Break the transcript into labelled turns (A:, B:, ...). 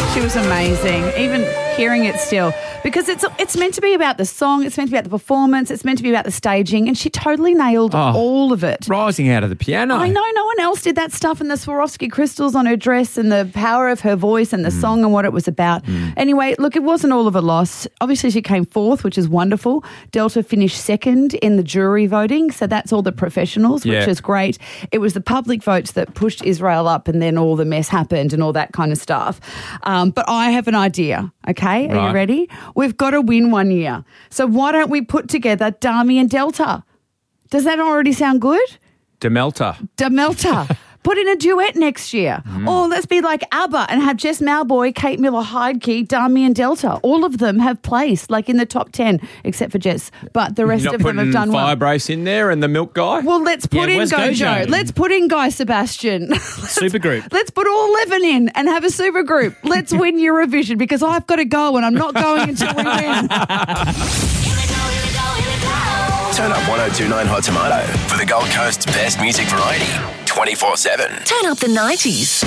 A: She was amazing, even hearing it still, because it's meant to be about the song, it's meant to be about the performance, it's meant to be about the staging, and she totally nailed all of it.
B: Rising out of the piano.
A: I know, no one else did that stuff, and the Swarovski crystals on her dress and the power of her voice and the song and what it was about. Anyway, look, it wasn't all of a loss. Obviously, she came fourth, which is wonderful. Delta finished second in the jury voting, so that's all the professionals, which is great. It was the public votes that pushed Israel up, and then all the mess happened and all that kind of stuff. But I have an idea, okay? Are you ready? We've got to win one year. So why don't we put together Dami and Delta? Does that already sound good?
B: Demelta.
A: Put in a duet next year. Or let's be like ABBA and have Jess Malboy, Kate Miller-Heidke, Dami and Delta. All of them have placed, like in the top 10, except for Jess. But the rest of them have done well.
B: Firebrace in there and the Milk Guy?
A: Well, let's put in Gojo. Let's put in Guy Sebastian.
C: Supergroup.
A: Let's put all 11 in and have a supergroup. Let's win Eurovision, because I've got to go and I'm not going until we win.
D: Turn up 102.9 Hot Tomato for the Gold Coast's best music variety, 24/7.
E: Turn up the 90s.